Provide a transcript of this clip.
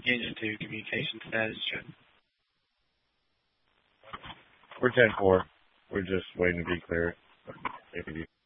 Engine 2, communication status check. We're 10-4. We're just waiting to be clear.